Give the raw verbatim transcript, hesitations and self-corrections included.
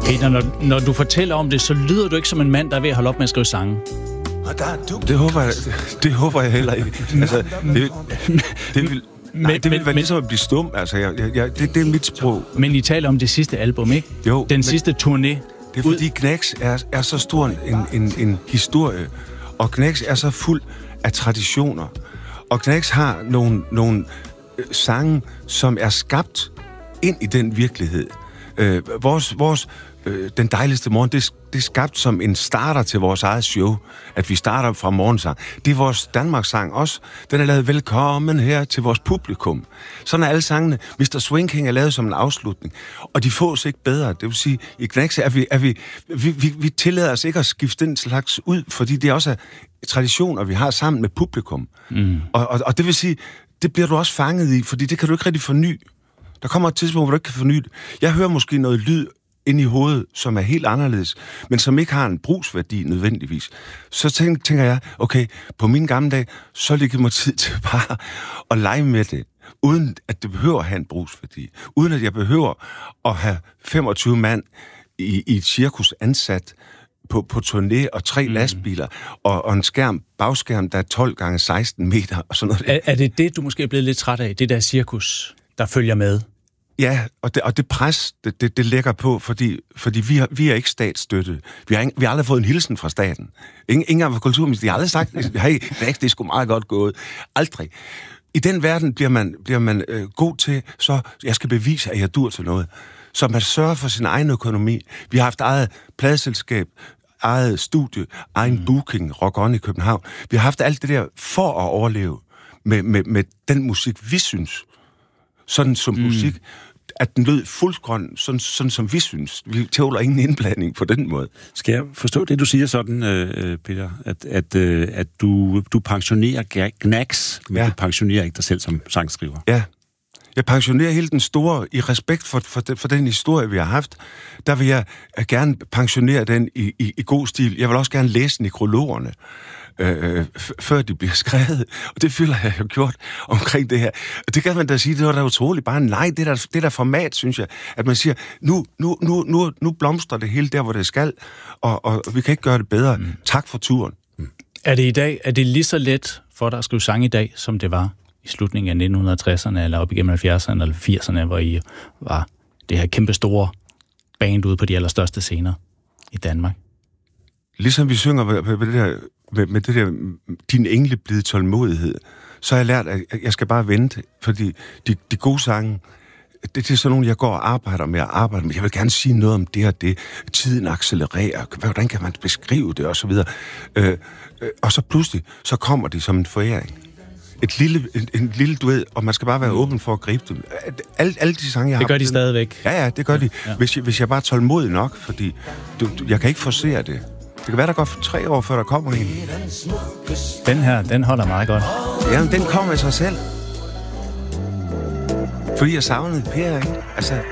Peter, når, når du fortæller om det, så lyder du ikke som en mand, der er ved at holde op med at skrive sange. Det håber jeg, det, det håber jeg heller ikke. Altså, det, det vil... Nej, det vil være ligesom at blive stum. Altså, jeg, jeg, jeg, det, det er mit sprog. Men I taler om det sidste album, ikke? Jo. Den men, sidste turné. Det er fordi Knacks er, er så stor en, en, en historie, og Knacks er så fuld af traditioner. Og Knacks har nogle, nogle øh, sange, som er skabt ind i den virkelighed. Øh, vores, vores, øh, den dejligste morgen, det, det er skabt som en starter til vores eget show, at vi starter fra morgensang. Det er vores Danmarks-sang også. Den er lavet velkommen her til vores publikum. Sådan er alle sangene. mister Swing King er lavet som en afslutning, og de fås ikke bedre. Det vil sige, i Knacks er vi, er vi, vi, vi, vi tillader os ikke at skifte den slags ud, fordi det er også traditioner, vi har sammen med publikum. Mm. Og, og, og det vil sige, det bliver du også fanget i, fordi det kan du ikke rigtig forny. Der kommer et tidspunkt, hvor du ikke kan forny det. Jeg hører måske noget lyd ind i hovedet, som er helt anderledes, men som ikke har en brugsværdi nødvendigvis. Så tænker, tænker jeg, okay, på min gamle dag, så ligger mig tid til bare at lege med det, uden at det behøver at have en brugsværdi. Uden at jeg behøver at have femogtyve mand i, i et cirkus ansat på, på turné, og tre mm. lastbiler, og, og en skærm, bagskærm, der er tolv gange seksten meter, og sådan noget. Er, er det det, du måske er blevet lidt træt af? Det der cirkus, der følger med? Ja, og det, og det pres, det, det, det lægger på, fordi, fordi vi, har, vi er ikke statsstøttet. Vi har, vi har aldrig fået en hilsen fra staten. Ingen, ingen af kulturministeren, de har aldrig sagt, hey, det er sgu meget godt gået. Aldrig. I den verden bliver man, bliver man øh, god til, så jeg skal bevise, at jeg dur til noget. Så man sørger for sin egen økonomi. Vi har haft eget pladeselskab, eget studie, egen mm. booking, Rock On i København. Vi har haft alt det der for at overleve med, med, med den musik, vi synes. Sådan som mm. musik, at den lød fuldgrøn, sådan, sådan som vi synes. Vi tåler ingen indblanding på den måde. Skal jeg forstå det, du siger sådan, øh, Peter, at, at, øh, at du, du pensionerer Knacks, men ja. Du pensionerer ikke dig selv som sangskriver? Ja. Jeg pensionerer hele den store, i respekt for, for, den, for den historie, vi har haft, der vil jeg gerne pensionere den i, i, i god stil. Jeg vil også gerne læse nekrologerne, øh, f- før de bliver skrevet, og det føler jeg jo gjort omkring det her. Og det kan man da sige, det var da utroligt. Bare nej, det der, det der format, synes jeg, at man siger, nu, nu, nu, nu, nu blomstrer det hele der, hvor det skal, og, og vi kan ikke gøre det bedre. Mm. Tak for turen. Mm. Er det i dag, er det lige så let for dig at skrive sang i dag, som det var i slutningen af nitten tresserne, eller op igennem halvfjerdserne eller firserne, hvor I var det her kæmpe store band ude på de allerstørste scener i Danmark? Ligesom vi synger med, med, det, der, med, med det der, din engle blide tålmodighed, så har jeg lært, at jeg skal bare vente, fordi de, de gode sange, det, det er sådan nogle, jeg går og arbejder med og arbejder med. Jeg vil gerne sige noget om det og det. Tiden accelererer. Hvordan kan man beskrive det? Og så videre. Øh, øh, og så pludselig, så kommer de som en foræring. Et lille, en, en lille duet, og man skal bare være åben for at gribe dem. Alle, alle de sange, jeg det har... gør de den, stadigvæk. Ja, ja, det gør de. Ja. Hvis jeg, hvis jeg bare er tålmodig nok, fordi du, du, jeg kan ikke forsere det. Det kan være, der går tre år, før der kommer en. Den her, den holder meget godt. Ja, men den kommer af sig selv. Fordi jeg savnede Per, ikke? Altså...